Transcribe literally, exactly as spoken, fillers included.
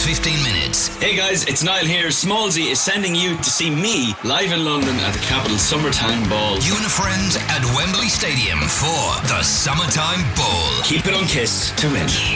fifteen minutes. Hey guys, it's Niall here. Smallsy is sending you to see me live in London at the Capital Summertime Ball. You and a friend at Wembley Stadium for the Summertime Ball. Keep it on Kiss to win.